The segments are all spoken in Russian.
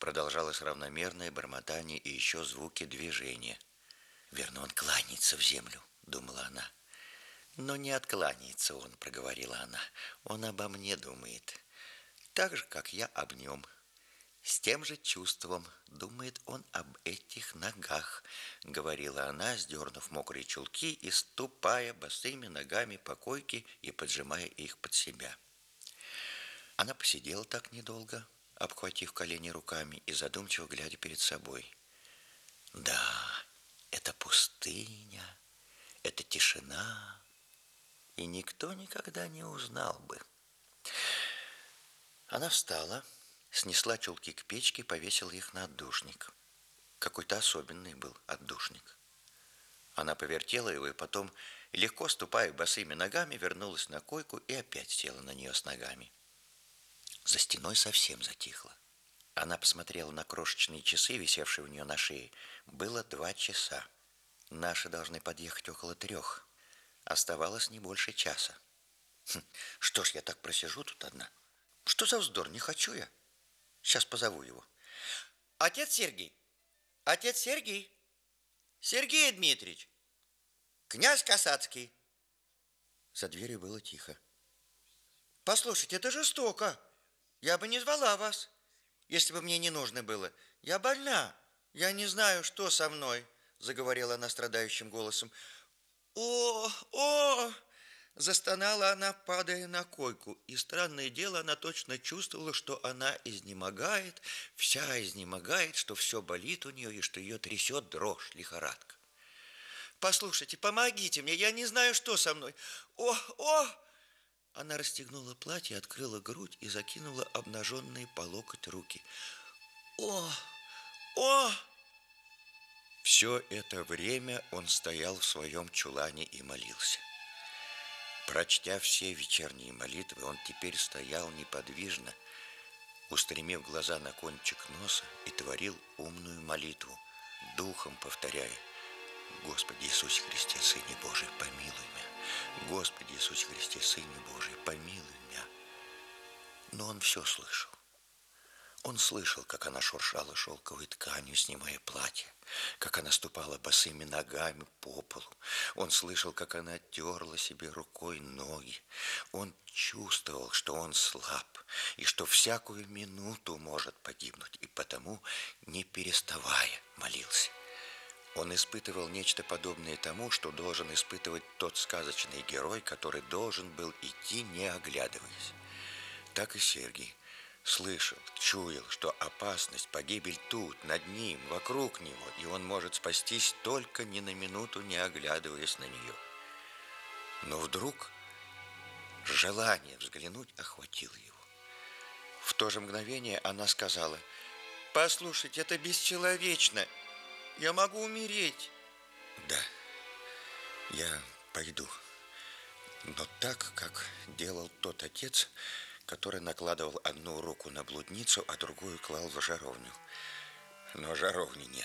Продолжалось равномерное бормотание и еще звуки движения. «Верно, он кланяется в землю», — думала она. «Но не откланяется он», — проговорила она. «Он обо мне думает, так же, как я об нем. С тем же чувством думает он об этих ногах», — говорила она, сдернув мокрые чулки и ступая босыми ногами по койке и поджимая их под себя. Она посидела так недолго, обхватив колени руками и задумчиво глядя перед собой. «Да, это пустыня, это тишина, и никто никогда не узнал бы». Она встала, снесла чулки к печке, повесила их на отдушник. Какой-то особенный был отдушник. Она повертела его и потом, легко ступая босыми ногами, вернулась на койку и опять села на нее с ногами. За стеной совсем затихло. Она посмотрела на крошечные часы, висевшие у нее на шее. Было 2 часа. Наши должны подъехать около 3. Оставалось не больше часа. Что ж, я так просижу тут одна? Что за вздор? Не хочу я. Сейчас позову его. Отец Сергий! Отец Сергий! Сергей Дмитриевич! Князь Касацкий! За дверью было тихо. Послушайте, это жестоко. Я бы не звала вас, если бы мне не нужно было. Я больна. Я не знаю, что со мной, заговорила она страдающим голосом. О! Застонала она, падая на койку. И странное дело, она точно чувствовала, что она изнемогает, вся изнемогает, что все болит у нее и что ее трясет дрожь, лихорадка. Послушайте, помогите мне, я не знаю, что со мной. О! Она расстегнула платье, открыла грудь и закинула обнаженные по локоть руки. О! Все это время он стоял в своем чулане и молился. Прочтя все вечерние молитвы, он теперь стоял неподвижно, устремив глаза на кончик носа и творил умную молитву, духом повторяя: «Господи Иисусе Христе, Сыне Божий, помилуй меня! Господи Иисусе Христе, Сыне Божий, помилуй меня!» Но он все слышал. Он слышал, как она шуршала шелковой тканью, снимая платье, как она ступала босыми ногами по полу. Он слышал, как она терла себе рукой ноги. Он чувствовал, что он слаб и что всякую минуту может погибнуть, и потому, не переставая, молился. Он испытывал нечто подобное тому, что должен испытывать тот сказочный герой, который должен был идти, не оглядываясь. Так и Сергий слышал, чуял, что опасность, погибель тут, над ним, вокруг него, и он может спастись только ни на минуту, не оглядываясь на нее. Но вдруг желание взглянуть охватило его. В то же мгновение она сказала: «Послушайте, это бесчеловечно. Я могу умереть». «Да, я пойду, но так, как делал тот отец, который накладывал одну руку на блудницу, а другую клал в жаровню. Но жаровни нет».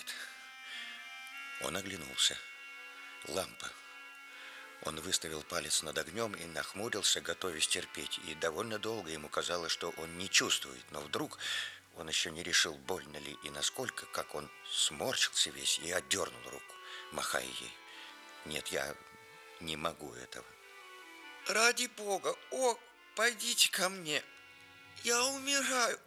Он оглянулся. Лампа. Он выставил палец над огнем и нахмурился, готовясь терпеть. И довольно долго ему казалось, что он не чувствует. Но вдруг он еще не решил, больно ли и насколько, как он сморщился весь и отдернул руку, махая ей. «Нет, я не могу этого». «Ради Бога! Пойдите ко мне! Я умираю!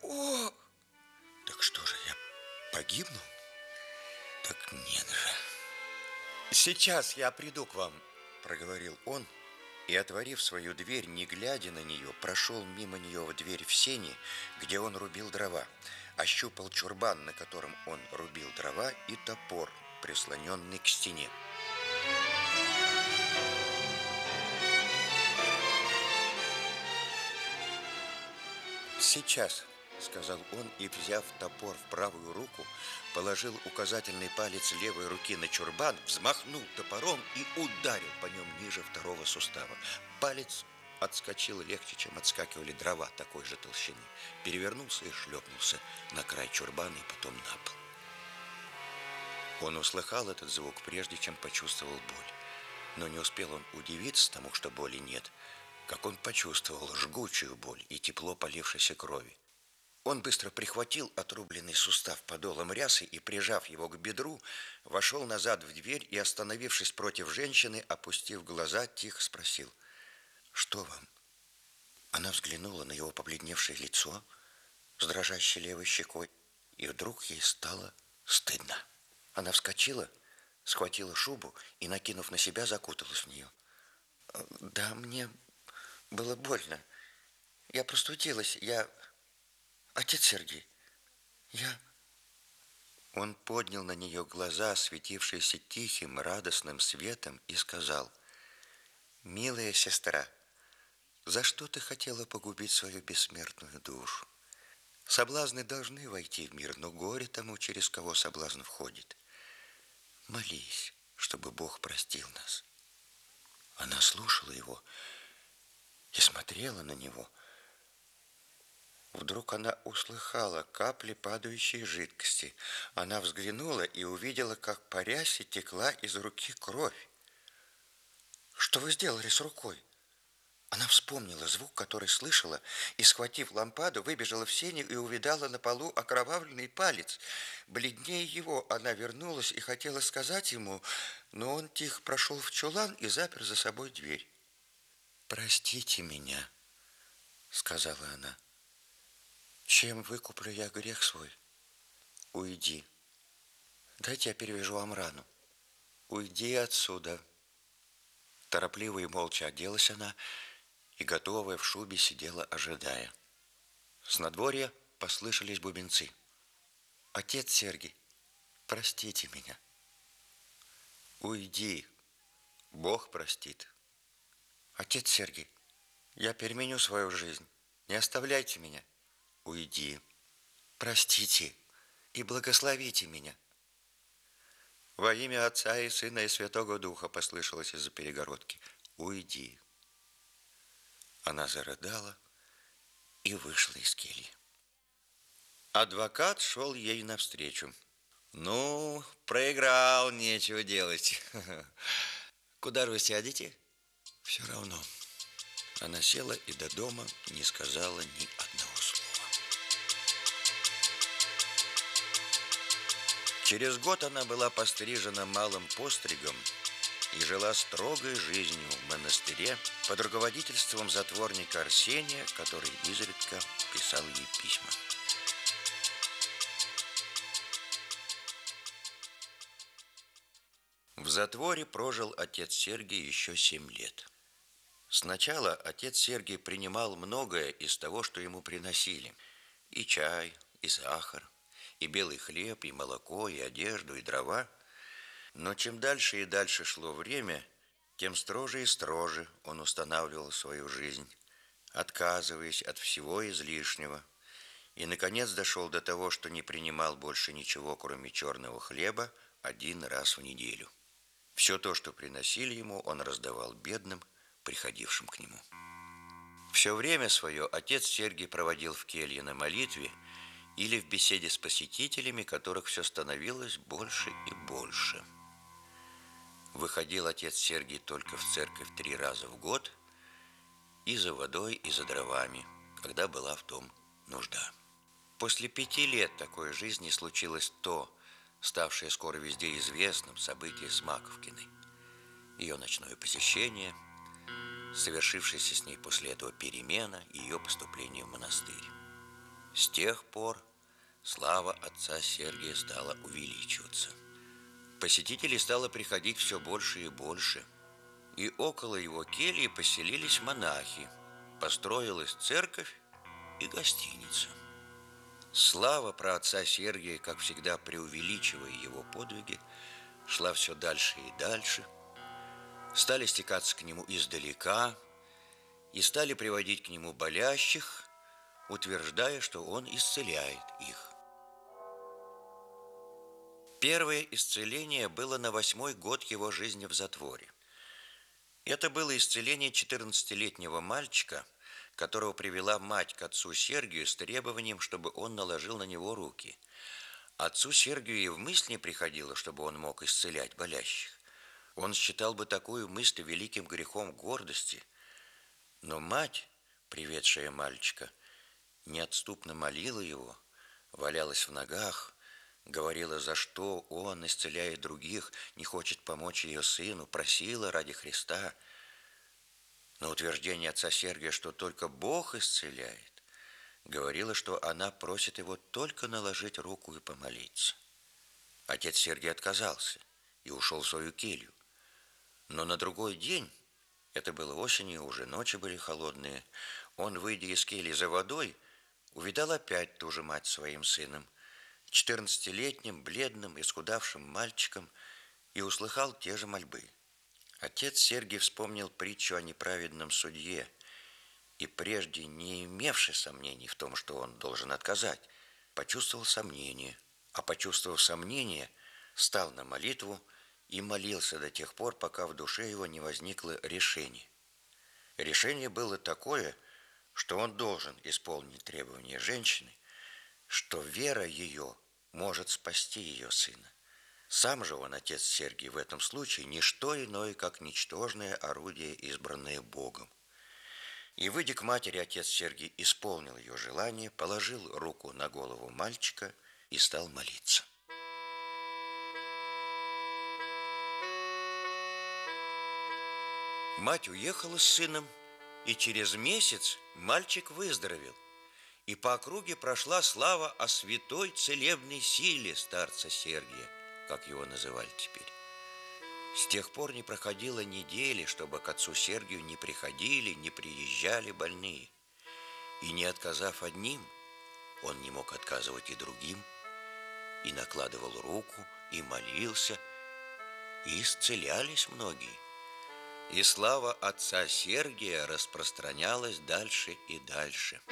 «Так что же, я погибну?» «Так нет же». «Сейчас я приду к вам», — проговорил он, и, отворив свою дверь, не глядя на нее, прошел мимо нее в дверь в сени, где он рубил дрова, ощупал чурбан, на котором он рубил дрова, и топор, прислоненный к стене. «Сейчас», — сказал он, и, взяв топор в правую руку, положил указательный палец левой руки на чурбан, взмахнул топором и ударил по нем ниже 2-го сустава. Палец отскочил легче, чем отскакивали дрова такой же толщины, перевернулся и шлепнулся на край чурбана и потом на пол. Он услыхал этот звук, прежде чем почувствовал боль. Но не успел он удивиться тому, что боли нет, как он почувствовал жгучую боль и тепло полившейся крови. Он быстро прихватил отрубленный сустав подолом рясы и, прижав его к бедру, вошел назад в дверь и, остановившись против женщины, опустив глаза, тихо спросил: «Что вам?» Она взглянула на его побледневшее лицо с дрожащей левой щекой, и вдруг ей стало стыдно. Она вскочила, схватила шубу и, накинув на себя, закуталась в нее. «Да, мне было больно. Я простудилась. Отец Сергей, я...» Он поднял на нее глаза, светившиеся тихим, радостным светом, и сказал: «Милая сестра, за что ты хотела погубить свою бессмертную душу? Соблазны должны войти в мир, но горе тому, через кого соблазн входит. Молись, чтобы Бог простил нас». Она слушала его и смотрела на него. Вдруг она услыхала капли падающей жидкости. Она взглянула и увидела, как по рясе текла из руки кровь. «Что вы сделали с рукой?» Она вспомнила звук, который слышала, и, схватив лампаду, выбежала в сеню и увидала на полу окровавленный палец. Бледнее его, она вернулась и хотела сказать ему, но он тихо прошел в чулан и запер за собой дверь. «Простите меня», — сказала она. «Чем выкуплю я грех свой? Уйди. Дайте я перевяжу вам рану. Уйди отсюда». Торопливо и молча оделась она, и, готовая в шубе, сидела, ожидая. С надворья послышались бубенцы. «Отец Сергий, простите меня». «Уйди, Бог простит». «Отец Сергий, я переменю свою жизнь, не оставляйте меня». «Уйди, простите и благословите меня». «Во имя Отца и Сына и Святого Духа», послышалось из-за перегородки. «Уйди». Она зарыдала и вышла из кельи. Адвокат шел ей навстречу. «Ну, проиграл, нечего делать. Куда же вы сядете?» «Все равно». Она села и до дома не сказала ни одного слова. Через год она была пострижена малым постригом и жила строгой жизнью в монастыре под руководительством затворника Арсения, который изредка писал ей письма. В затворе прожил отец Сергий еще 7 лет. Сначала отец Сергий принимал многое из того, что ему приносили. И чай, и сахар, и белый хлеб, и молоко, и одежду, и дрова. Но чем дальше и дальше шло время, тем строже и строже он устанавливал свою жизнь, отказываясь от всего излишнего. И, наконец, дошел до того, что не принимал больше ничего, кроме черного хлеба, 1 раз в неделю. Все то, что приносили ему, он раздавал бедным, приходившим к нему. Все время свое отец Сергий проводил в келье на молитве или в беседе с посетителями, которых все становилось больше и больше. Выходил отец Сергий только в церковь 3 раза в год, и за водой, и за дровами, когда была в том нужда. После 5 лет такой жизни случилось то, ставшее скоро везде известным, событие с Маковкиной. Ее ночное посещение, совершившаяся с ней после этого перемена и ее поступление в монастырь. С тех пор слава отца Сергия стала увеличиваться. Посетителей стало приходить все больше и больше. И около его кельи поселились монахи. Построилась церковь и гостиница. Слава про отца Сергия, как всегда преувеличивая его подвиги, шла все дальше и дальше. Стали стекаться к нему издалека и стали приводить к нему болящих, утверждая, что он исцеляет их. Первое исцеление было на 8-й год его жизни в затворе. Это было исцеление 14-летнего мальчика, которого привела мать к отцу Сергию с требованием, чтобы он наложил на него руки. Отцу Сергию и в мысль не приходило, чтобы он мог исцелять болящих. Он считал бы такую мысль великим грехом гордости. Но мать, приведшая мальчика, неотступно молила его, валялась в ногах, говорила, за что он, исцеляя других, не хочет помочь ее сыну, просила ради Христа. На утверждение отца Сергия, что только Бог исцеляет, говорила, что она просит его только наложить руку и помолиться. Отец Сергий отказался и ушел в свою келью. Но на другой день, это было осенью, уже ночи были холодные, он, выйдя из кельи за водой, увидал опять ту же мать своим сыном, 14-летним, бледным, исхудавшим мальчиком, и услыхал те же мольбы. Отец Сергий вспомнил притчу о неправедном судье, и прежде не имевший сомнений в том, что он должен отказать, почувствовал сомнение, а почувствовав сомнение, стал на молитву и молился до тех пор, пока в душе его не возникло решение. Решение было такое, что он должен исполнить требования женщины, что вера ее может спасти ее сына. Сам же он, отец Сергий, в этом случае не что иное, как ничтожное орудие, избранное Богом. И, выйдя к матери, отец Сергий исполнил ее желание, положил руку на голову мальчика и стал молиться. Мать уехала с сыном, и через месяц мальчик выздоровел, и по округе прошла слава о святой целебной силе старца Сергия, как его называли теперь. С тех пор не проходило недели, чтобы к отцу Сергию не приходили, не приезжали больные. И не отказав одним, он не мог отказывать и другим, и накладывал руку, и молился, и исцелялись многие. И слава отца Сергия распространялась дальше и дальше.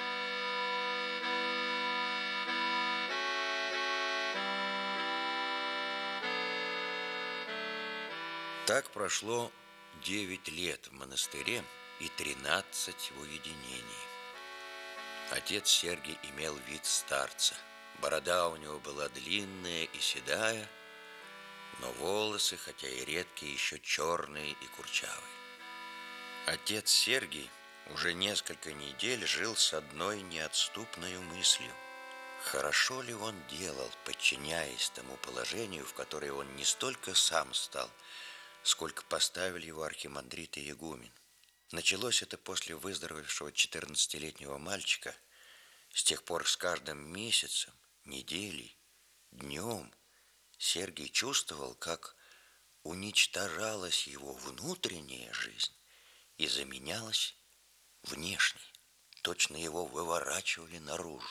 Так прошло 9 лет в монастыре и 13 в уединении. Отец Сергий имел вид старца. Борода у него была длинная и седая, но волосы, хотя и редкие, еще черные и курчавые. Отец Сергий уже несколько недель жил с одной неотступной мыслью. Хорошо ли он делал, подчиняясь тому положению, в которое он не столько сам стал, сколько поставили его архимандрит и игумен. Началось это после выздоровевшего 14-летнего мальчика. С тех пор с каждым месяцем, неделей, днем Сергий чувствовал, как уничтожалась его внутренняя жизнь и заменялась внешней. Точно его выворачивали наружу.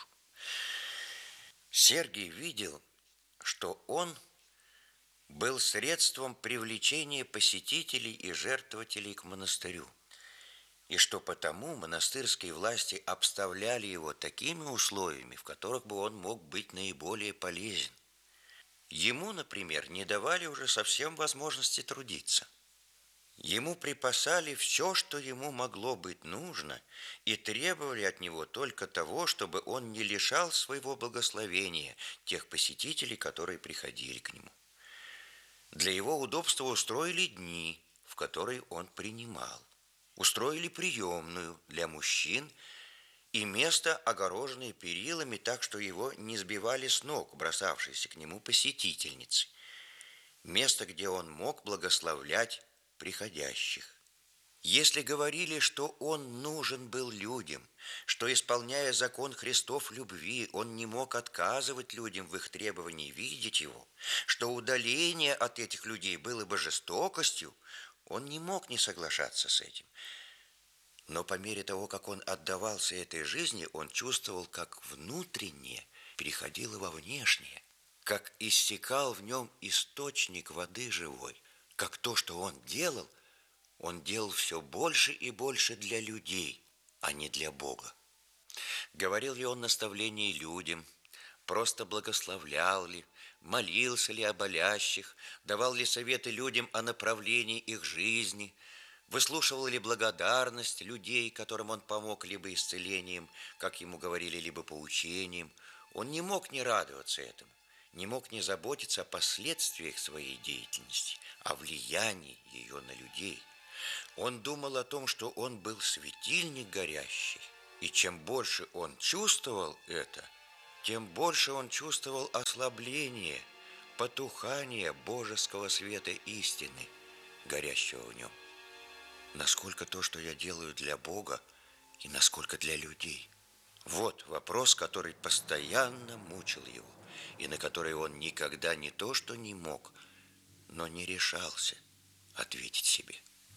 Сергий видел, что он был средством привлечения посетителей и жертвователей к монастырю, и что потому монастырские власти обставляли его такими условиями, в которых бы он мог быть наиболее полезен. Ему, например, не давали уже совсем возможности трудиться. Ему припасали все, что ему могло быть нужно, и требовали от него только того, чтобы он не лишал своего благословения тех посетителей, которые приходили к нему. Для его удобства устроили дни, в которые он принимал. Устроили приемную для мужчин и место, огороженное перилами, так что его не сбивали с ног бросавшиеся к нему посетительницы. Место, где он мог благословлять приходящих. Если говорили, что он нужен был людям, что, исполняя закон Христов любви, он не мог отказывать людям в их требовании видеть его, что удаление от этих людей было бы жестокостью, он не мог не соглашаться с этим. Но по мере того, как он отдавался этой жизни, он чувствовал, как внутреннее переходило во внешнее, как иссякал в нем источник воды живой, как то, что он делал все больше и больше для людей, а не для Бога. Говорил ли он наставления людям, просто благословлял ли, молился ли о болящих, давал ли советы людям о направлении их жизни, выслушивал ли благодарность людей, которым он помог либо исцелением, как ему говорили, либо поучением. Он не мог не радоваться этому, не мог не заботиться о последствиях своей деятельности, о влиянии ее на людей. Он думал о том, что он был светильник горящий, И чем больше он чувствовал это, тем больше он чувствовал ослабление, потухание божеского света истины, горящего в нем. Насколько то, что я делаю для Бога, и насколько для людей? Вот вопрос, который постоянно мучил его, и на который он никогда не то что не мог, но не решался ответить себе.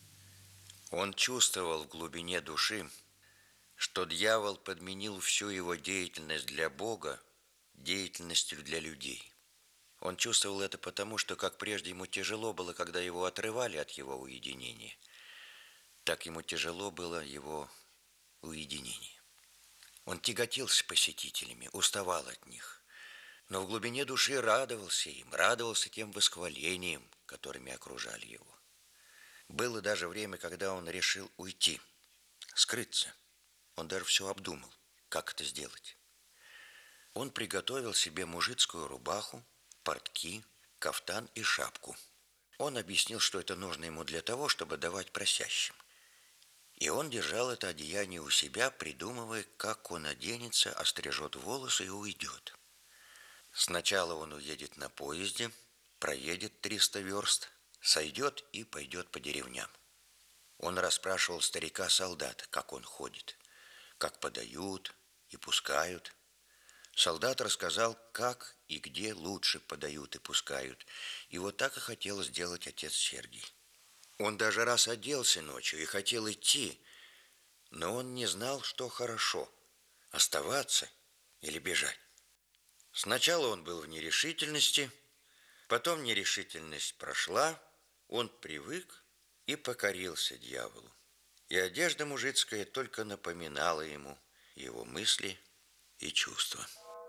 Он чувствовал в глубине души, что дьявол подменил всю его деятельность для Бога деятельностью для людей. Он чувствовал это потому, что, как прежде ему тяжело было, когда его отрывали от его уединения, так ему тяжело было его уединение. Он тяготился посетителями, уставал от них, но в глубине души радовался им, радовался тем восхвалениям, которыми окружали его. Было даже время, когда он решил уйти, скрыться. Он даже все обдумал, как это сделать. Он приготовил себе мужицкую рубаху, портки, кафтан и шапку. Он объяснил, что это нужно ему для того, чтобы давать просящим. И он держал это одеяние у себя, придумывая, как он оденется, острижет волосы и уйдет. Сначала он уедет на поезде, проедет 300 верст, сойдет и пойдет по деревням. Он расспрашивал старика-солдата, как он ходит, как подают и пускают. Солдат рассказал, как и где лучше подают и пускают. И вот так и хотел сделать отец Сергий. Он даже раз оделся ночью и хотел идти, но он не знал, что хорошо – оставаться или бежать. Сначала он был в нерешительности, потом нерешительность прошла, он привык и покорился дьяволу. И одежда мужицкая только напоминала ему его мысли и чувства.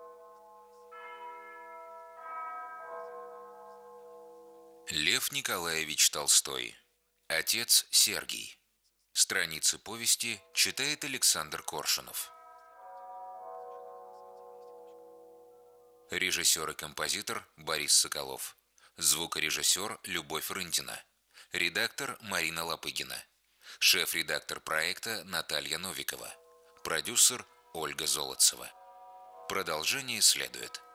Лев Николаевич Толстой. Отец Сергий. Страницы повести читает Александр Коршунов. Режиссер и композитор Борис Соколов. Звукорежиссер Любовь Рындина. Редактор Марина Лопыгина. Шеф-редактор проекта Наталья Новикова. Продюсер Ольга Золотцева. Продолжение следует.